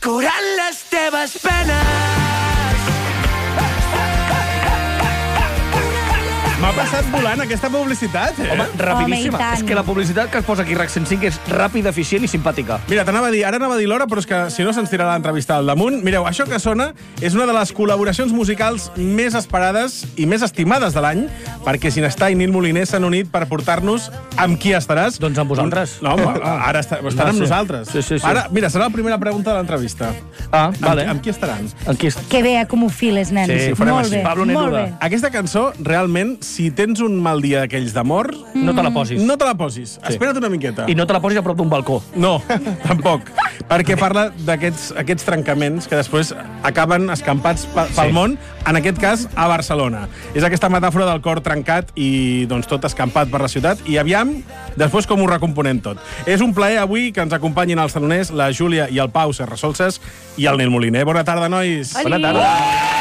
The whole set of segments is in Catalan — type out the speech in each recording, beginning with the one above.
curant les teves penes. M'ha passat volant aquesta publicitat, Home, rapidíssima. Home, i tant. És que la publicitat que es posa aquí RAC 105 és ràpida, eficient i simpàtica. Mira, ara anava a dir l'hora, però és que si no se'ns tirarà l'entrevista al damunt. Mireu, això que sona és una de les col·laboracions musicals més esperades i més estimades de l'any, perquè Ginestar i Nil Moliner s'han unit per portar-nos Amb qui estaràs? Doncs amb vosaltres. No, ara estan amb nosaltres. Sí. Ara, mira, serà la primera pregunta de l'entrevista. Vale. Amb qui estaran? Aquí Que bé, com ho files, nens. Sí, ho farem molt així. bé, Pablo molt Neruda. bé. Aquesta cançó, realment, si tens un mal dia d'aquells d'amor, No te la posis. no te la posis. Espera't una miqueta. I no te la posis a prop d'un balcó. No, tampoc. Perquè parla d'aquests trencaments que després acaben escampats pel món, en aquest cas, a Barcelona. És aquesta metàfora del cor trencat i doncs, tot escampat per la ciutat. I aviam, després com ho recomponem tot. És un plaer avui que ens acompanyin els saloners, la Júlia i el Pau Serrasolses i el Nil Moliner. Bona tarda, nois. Bona tarda.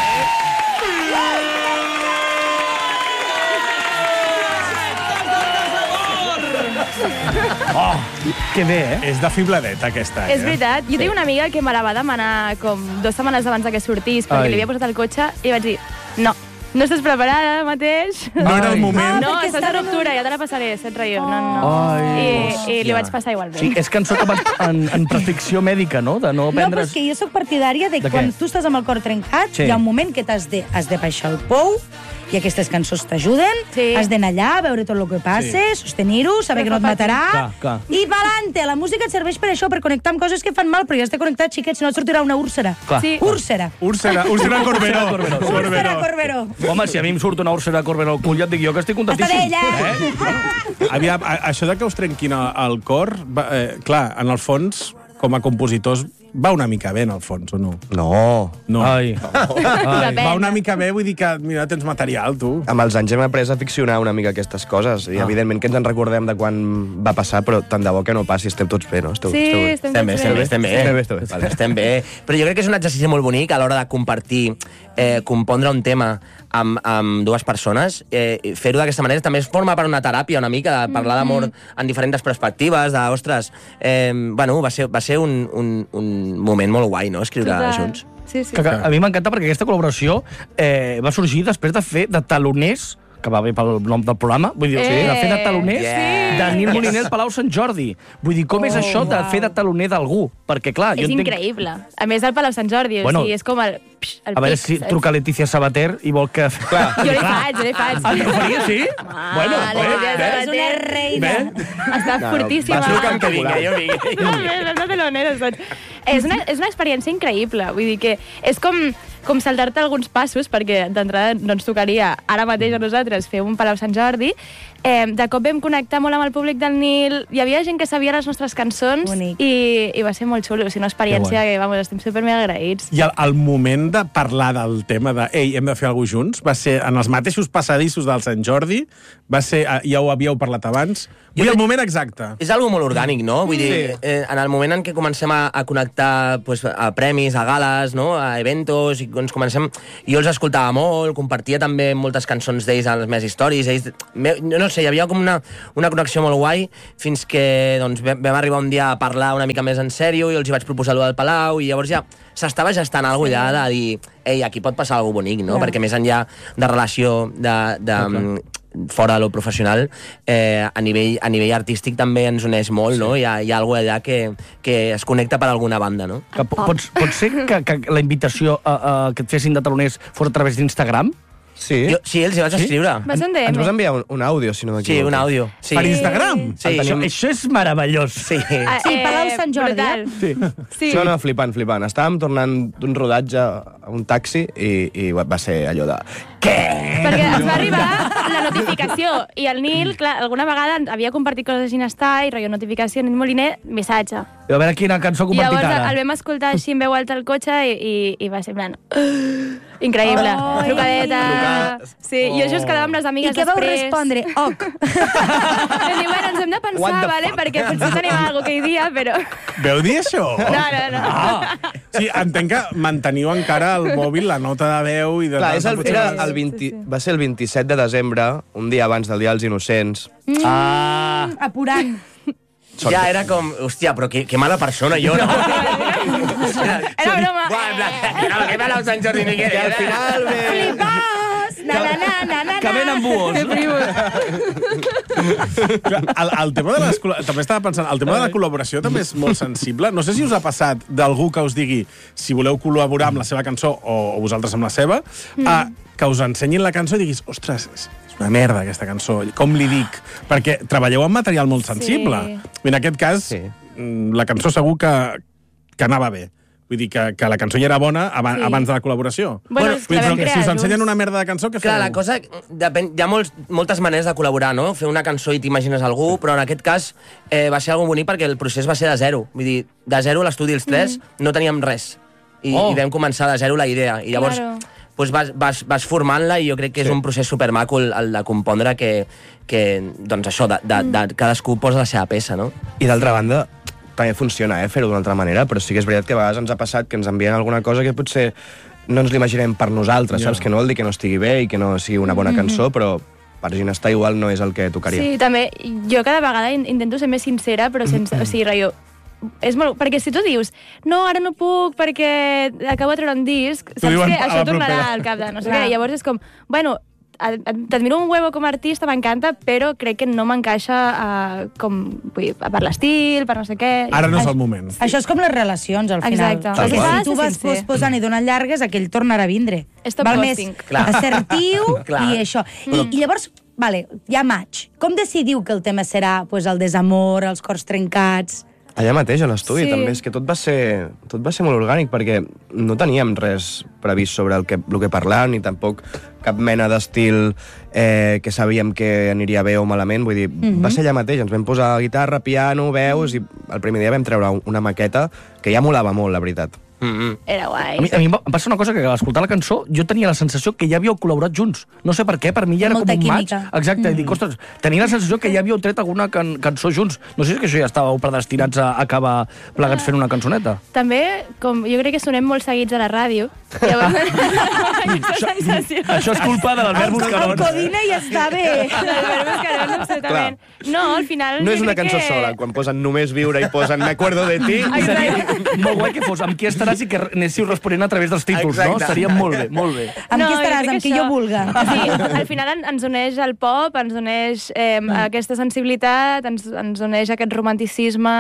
Oh, que bé, eh? És de fibladeta, aquesta. És veritat. Jo tinc una amiga que me la va demanar com 2 setmanes abans que sortís perquè Ai. li havia posat al cotxe i vaig dir, no estàs preparada ara mateix? No era el moment. No, perquè estàs de estava- ruptura, ja te la passaré, set rayo. No. Ai, I li vaig passar igualment. Sí, és cançó en prescripció mèdica, no? De no No, però prendre's... és que jo sóc partidària de De quan què? tu estàs amb el cor trencat, Sí. hi ha un moment que has de baixar el pou i aquestes cançons t'ajuden, Sí. has d'anar allà, veure tot el que passa, sostenir-ho, saber que no et matarà, Clar. i pa'lante. La música et serveix per això, per connectar amb coses que fan mal, però ja has de connectar, xiquets, si no et sortirà una úlcera. Clar. Sí. Úlcera. Úrsera Corberó. Úlcera, Corberó. Home, si a mi em surt una úrsera Corbera al cul, ja et dic jo que estic contentíssim. Està Aviam, això de que us trenquin el cor, clar, en el fons, com a compositors, va una mica bé, en el fons, o no? No. Ai. Depèn. Va una mica bé, vull dir que, mira, tens material, tu. Amb els anys hem après a ficcionar una mica aquestes coses i evidentment que ens en recordem de quan va passar, però tant de bo que no passi, estem tots bé, no? Sí, estem tots bé. Estem bé. Estem bé. Però jo crec que és un exercici molt bonic a l'hora de compartir, compondre un tema amb dues persones. Fer-ho d'aquesta manera també forma part d'una teràpia una mica, de parlar d'amor en diferents perspectives, de, ostres, bueno, va ser un moment molt guai, no?, escriure junts. Sí. Que a mi m'encanta perquè aquesta col·laboració va sorgir després de fer de taloners, que va bé pel nom del programa, vull dir, de fer de taloners de Nil Moliner al Palau Sant Jordi. Vull dir, com és això de fer de taloner d'algú? Perquè, clar, jo És entenc... increïble. A més, al Palau Sant Jordi, Bueno, o sigui, és com el A veure si truca Letícia Sabater i vol que... Clar. Jo li faig. Ah, ho faria, sí? Bueno, És una reina. Està fortíssima. Vas trucar amb que vinga, jo vinc. No te l'oneres, doncs. És una experiència increïble. Vull dir que és com saltar-te alguns passos, perquè d'entrada no ens tocaria ara mateix a nosaltres fer un Palau Sant Jordi. De cop vam connectar molt amb el públic del Nil, hi havia gent que sabia les nostres cançons i va ser molt xulo, o sigui, una experiència que, vamos, estem supermega agraïts. I el moment de parlar del tema de ei, hem de fer alguna cosa junts, va ser en els mateixos passadissos del Sant Jordi, va ser, ja ho havíeu parlat abans, vull dir, el moment exacte. És algo molt orgànic, no? Vull dir, en el moment en què comencem a connectar pues, a premis, a gales, no? A eventos, i ens comencem... Jo els escoltava molt, compartia també moltes cançons d'ells a les meves històries, ells... No sé, hi havia com una connexió molt guai, fins que doncs, vam arribar un dia a parlar una mica més en sèrio, i els hi vaig proposar allò del Palau, i llavors ja s'estava gestant alguna cosa allà de dir, ei, aquí pot passar alguna cosa bonic, no? Perquè més enllà de relació fora de lo professional, a nivell artístic també ens uneix molt, no? Hi ha alguna allà que es connecta per alguna banda, no? Pot ser que la invitació que et fessin de taloners fos a través d'Instagram? Sí. Sí, els hi vaig escriure. Va ser un DM. Ens vas enviar un àudio, si no m'equivoco. Sí, un àudio. Sí. Per Instagram? Sí. Això és meravellós. Sí. Sí, Palau Sant Jordi. Brutal. Sí. No, flipant. Estàvem tornant d'un rodatge a un taxi i va ser allò de... Perquè ens va arribar la notificació i el Nil, clar, alguna vegada havia compartit coses de Ginestar i rotllo notificació, Nil Moliner, missatge. I a veure quina cançó ha I compartit llavors ara. el vam escoltar així en veu alta al cotxe i va ser en plan... Increïble. Trucadeta. Sí, jo just quedava amb les I amigues què vau després. respondre? Oc. Vam dir, bueno, ens hem de pensar, vale? Perquè potser tenim alguna cosa aquell dia, però... Veu dir això? No. Sí, entenc que manteniu encara el mòbil, la nota de veu i de... Clar, va ser el 27 de desembre, un dia abans del Dia dels Innocents. Apurant. Ja era com, hòstia, però que mala persona, jo, no? Era broma. Que Palau Sant Jordi ni Que al final ve... Flipàs! Que venen buos. El tema de les... També estava pensant, el tema de la col·laboració també és molt sensible. No sé si us ha passat d'algú que us digui si voleu col·laborar amb la seva cançó o vosaltres amb la seva, que us ensenyin la cançó i diguis, ostres, és una merda aquesta cançó, com li dic? Perquè treballeu amb material molt sensible. I en aquest cas, la cançó segur que anava bé. Vull dir que la cançó ja era bona abans de la col·laboració. Bueno, si us ensenyen una merda de cançó, què feu? Clar, la cosa... Depèn, hi ha moltes maneres de col·laborar, no? Fer una cançó i t'imagines algú, però en aquest cas va ser algo bonic perquè el procés va ser de zero. Vull dir, de zero a l'estudi els tres no teníem res. I vam començar de zero la idea. I llavors pues vas formant-la i jo crec que és un procés supermaco el de compondre que doncs això, cadascú posa la seva peça, no? I d'altra banda, també funciona, fer-ho d'una altra manera, però sí que és veritat que a vegades ens ha passat que ens envien alguna cosa que potser no ens l'imaginem per nosaltres, saps? Que no vol dir que no estigui bé i que no sigui una bona cançó, però per Ginestar igual no és el que tocaria. Sí, també, jo cada vegada intento ser més sincera, però sense... O sigui, rotllo, és molt... Perquè si tu dius, no, ara no puc perquè acabo de treure un disc, saps que això tornarà al cap de no sé què. Llavors és com, bueno, t'admiro un huevo com a artista, m'encanta, però crec que no m'encaixa per l'estil, per no sé què. Ara no és el moment. Això és com les relacions, al final. Exacte. Perquè si tu vas posposant i donant llargues, aquell tornarà a vindre. Val més assertiu i això. I llavors, vale, ja maig. Com decidiu que el tema serà el desamor, els cors trencats? Allà mateix, a l'estudi, també. És que tot va ser molt orgànic, perquè no teníem res previst sobre el que parlar, ni tampoc cap mena d'estil que sabíem que aniria bé o malament. Vull dir, va ser allà mateix. Ens vam posar guitarra, piano, veus, i el primer dia vam treure una maqueta que ja molava molt, la veritat. Era guai. A mi em va passar una cosa que al escoltar la cançó jo tenia la sensació que ja havíeu col·laborat junts. No sé per què, per mi ja era Molta com un match. química. Exacte, i dic, ostres, tenia la sensació que ja havíeu tret alguna cançó junts. No sé si és que això ja estàveu predestinats a acabar plegats fent una cançoneta. També, com jo crec que sonem molt seguits a la ràdio, llavors aquesta sensació... Això és culpa de l'Albert Buscarons. El Codina ja està bé. L'Albert Buscarons, absolutament. No, al final... No és una cançó sola, quan posen Només viure i posen Me acuerdo de ti. Exacte. Molt guai que fos amb qui estaràs i que anéssiu responent a través dels títols, no? Seria molt bé, molt bé. Amb qui estaràs? Amb qui jo vulga. Sí, al final ens uneix el pop, ens uneix aquesta sensibilitat, ens uneix aquest romanticisme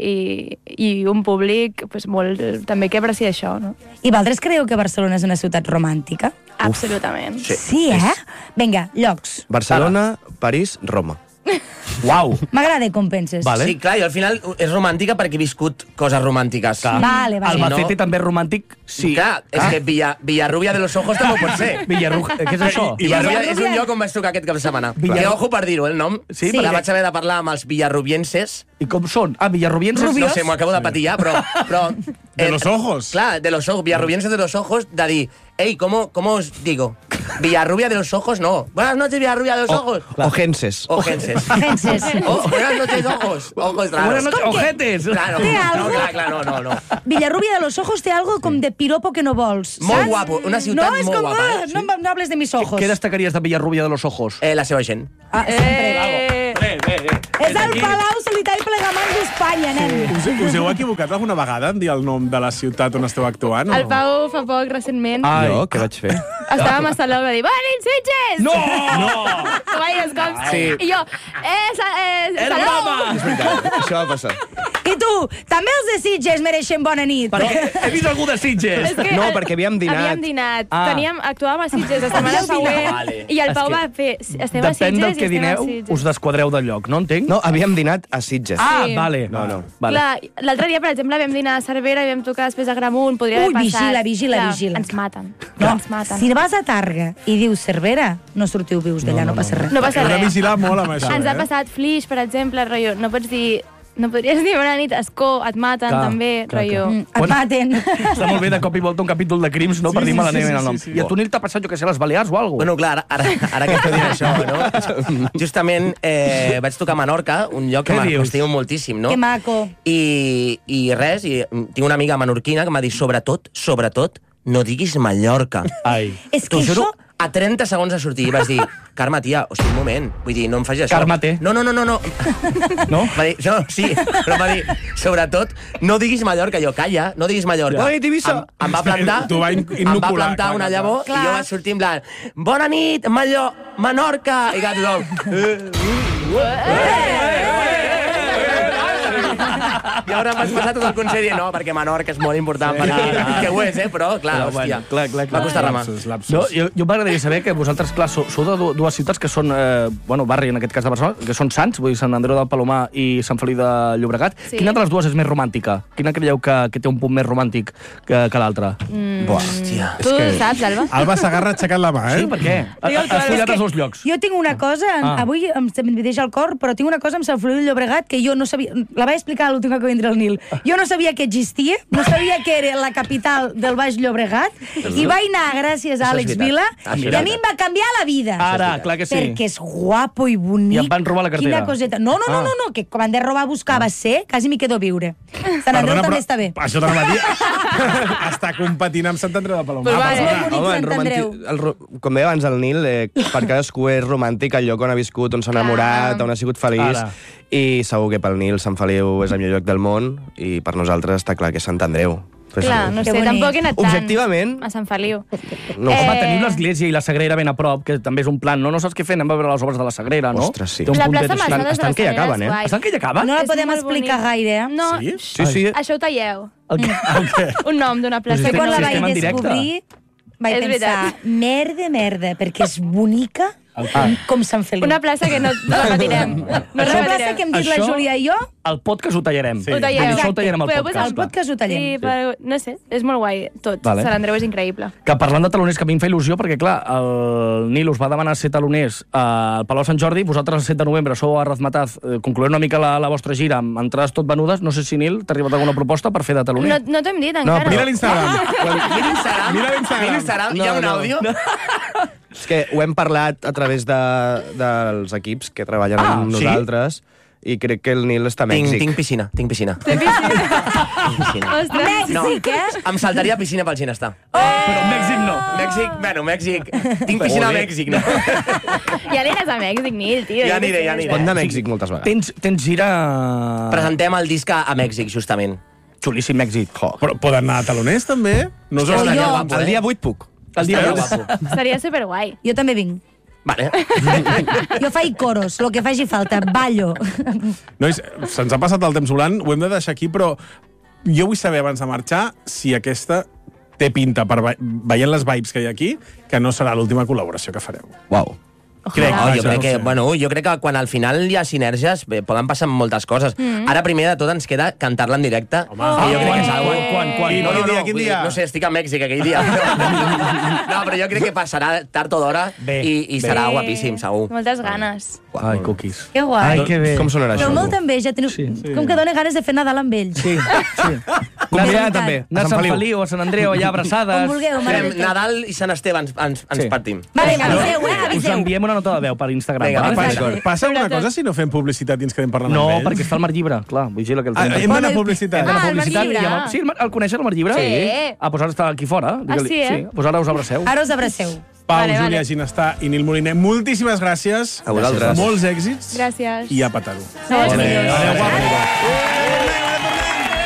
i un públic molt també que aprecia això, no? I vosaltres creieu que Barcelona és una ciutat romàntica? Absolutament. Sí, Vinga, llocs. Barcelona, París, Roma. Uau! M'agrada com penses. Vale. Sí, clar, jo al final és romàntica perquè he viscut coses romàntiques. Vale. Albacete també és romàntic? Sí. Clar, és que Villarrubia de los Ojos també pot ser. Què és això? Villarrubia és un lloc on vaig tocar aquest cap de setmana. Que ojo per dir-ho, el nom. Sí, perquè vaig haver de parlar amb els villarrubienses. I com són? Villarrubienses? No sé, m'ho acabo de patir ja, però De los ojos. Clar, de los ojos, villarrubienses de los ojos, de dir, ei, ¿cómo os digo? Villarrubia de los ojos, no. Buenas noches, Villarrubia de los ojos. Ojenses. Ojenses. Buenas noches, ojos. Ojos raros. Buenas noches, ojetes. Claro, Té algo? no. Villarrubia de los Ojos té algo com de piropo que no vols. Molt saps? guapo, una ciutat no, és molt com, guapa. No hables de mis ojos. Què destacaries de Villarrubia de los Ojos? La seva gent. És el Palau Solitari Plegamans d'Espanya, nen. Us heu equivocat alguna vegada en dir el nom de la ciutat on esteu actuant? El Pau fa poc, recentment, Jo, què vaig fer? estàvem a Salou i va dir, Bonin Sitges! No! Guaires cops. Sí. I jo, Salou! És veritat, això va passar. I tu, també els de Sitges mereixen bona nit. Perquè he vist algú de Sitges. És que No, perquè havíem dinat. Havíem dinat. Ah. Actuàvem a Sitges la setmana següent Vale. i el Pau És que va fer... Estem a Depèn Sitges del i que estem a dineu, Sitges. us desquadreu de lloc, no entenc? No, havíem dinat a Sitges. Ah, Sí. vale. No. Vale. Clar, l'altre dia, per exemple, vam dinar a Cervera i vam tocar després a Gramunt, podria haver passat. vigila. Ens maten. No, Ens maten. si vas a Targa i dius Cervera, no sortiu vius d'allà, no passa res. No passa Heu de res. vigilar molt amb això, Ens ha passat Flix, per exemple, rotllo, no pots dir... No podries dir bona nit, Escó, et maten, Clar, també, clar, rotllo. Et maten. Està molt bé de cop i volta un capítol de crims, no? Per dir malament el nom. sí. I a tu, Nil, t'ha passat, jo que sé, les Balears o alguna cosa? Bueno, clar, ara que esteu dient això, no? Justament vaig tocar a Menorca, un lloc que Què dius? m'estimo moltíssim, no? Que maco. I res, i tinc una amiga menorquina que m'ha dit, sobretot, no diguis Mallorca. Ai. És que T'ho juro, això... a 30 segons de sortir, i vas dir, Carme, tia, o sigui, un moment, vull dir, no em facis això. Carme té. No. No? Va dir, no, sí, però va dir, sobretot, no diguis Mallorca, jo, calla, no diguis Mallorca. Em va plantar una llavor i jo vaig sortir en plan, bona nit, Menorca, i clar, tothom... I ara em vaig passar tot el consell dient, no, perquè Menorca és molt important per mi, que ho és, però, clar, hòstia, va costar remar. No, jo m'agradaria saber que vosaltres, clar, sou de dues ciutats que són, barri, en aquest cas de Barcelona, que són Sants, vull dir, Sant Andreu del Palomar i Sant Feliu de Llobregat. Quina de les dues és més romàntica? Quina creieu que té un punt més romàntic que l'altra? Hòstia. Tu saps, Alba? Alba s'agarra aixecant la mà, Sí, per què? Has follat els dos llocs. Jo tinc una cosa, avui em deixa el cor, però tinc una cosa amb Sant Feliu de Llobregat que jo no sabia... La vaig explicar l'última que va vindre el Nil. Jo no sabia que existia, no sabia que era la capital del Baix Llobregat, i vaig anar gràcies a Àlex Vila, i a mi em va canviar la vida. Ara, clar que sí. Perquè és guapo i bonic. I em van robar la cartera. Quina coseta. No, que quan han de robar buscava ser, quasi m'hi quedo a viure. Sant Andreu també està bé. Això t'anava a dir. Està competint amb Sant Andreu de Palomar. És bonic Sant Andreu. Com deia abans el Nil, per cadascú és romàntic el lloc on ha viscut, on s'ha enamorat, on ha sigut feliç. I segur que pel Nil Sant Feliu és el millor lloc del món i per nosaltres està clar que és Sant Andreu. Clar, no sé, tampoc he anat tant objectivament, a Sant Feliu. Home, tenim l'església i la Sagrera ben a prop, que també és un plan, no? No saps què fer? Anem a veure les obres de la Sagrera, no? Ostres, sí. La plaça Major de la Sagrera és guai. Estan que ja acaben? No la podem explicar gaire, eh? No, Sí. això ho talleu. Què? Un nom d'una plaça. Que quan la vaig estem en directe. descobrir vaig És pensar, merda, perquè és bonica com Sant Feliu. Una plaça que no repetirem. Una plaça que hem dit la Júlia i jo. El podcast ho tallarem. Ho tallem. Això ho tallarem al podcast. El podcast ho tallem. Sí, però no sé, és molt guai tot. Vale. Sant Andreu és increïble. Que parlant de taloners, que a mi em fa il·lusió, perquè, clar, el Nil us va demanar ser taloners al Palau Sant Jordi, vosaltres el 7 de novembre sou a Razmataz, concloent una mica la vostra gira amb entrades tot venudes. No sé si, Nil, t'ha arribat alguna proposta per fer de taloner? No t'ho hem dit encara. Mira l'Instagram. Mira l'Instagram. Hi ha un àudio? És que ho hem parlat a través dels equips que treballen amb nosaltres i crec que el Nil està a Mèxic. Tinc piscina. Ostres, Mèxic, Em saltaria piscina pel Ginestar. Però Mèxic no. Mèxic. Tinc piscina a Mèxic, no? Ja aniràs a Mèxic, Nil, tio. Ja aniré. Pot anar a Mèxic moltes vegades. Tens gira... Presentem el disc a Mèxic, justament. Xulíssim Mèxic. Però poden anar a taloners, també? No us ho Estaria estaria guapo, El dia 8 puc. El dia guapo. Seria superguai. Jo també vinc. Vale. Jo faig coros, el que faci falta, ballo. Nois, se'ns ha passat el temps volant, ho hem de deixar aquí, però jo vull saber abans de marxar si aquesta té pinta, veient les vibes que hi ha aquí, que no serà l'última col·laboració que fareu. Uau. Crec, jo crec que quan al final hi ha sinergies poden passar moltes coses. Ara, primer de tot, ens queda cantar-la en directe. Que jo crec que és algo... Quan? Quin dia? No sé, estic a Mèxic aquell dia. No, però jo crec que passarà tard o d'hora i serà guapíssim, segur. Moltes ganes. Ai, cookies. Que guai. Ai, que bé. Com sonarà Però això? molta enveja, com que dona ganes de fer Nadal amb ells. Sí. Convidar també. Anar a Sant Feliu, a Sant Andreu, allà abraçades. On vulgueu, Fem m'agrada. Nadal i Sant Esteve ens partim. Vale, aviseu, Us aviseu. enviem una nota de veu per Instagram. Vinga, vale? Passa una cosa si no fem publicitat i ens quedem parlant No, amb ells? perquè està el Mar Llibre, clar. Vigila que el Hem tenim. d'anar a publicitat. Hem d'anar a el Mar publicitat. Llibre. Sí, el coneixes, el Mar Llibre? Sí. Pues ara està aquí fora. Digue-li. sí, eh? Pues ara us abraceu. Ara us abraceu. Pau, Vale, Júlia vale. Ginestar i Nil Moliner, moltíssimes gràcies. A vosaltres. Molts èxits. Gràcies. I a petar-ho. Sou els millors. Adéu, guapo.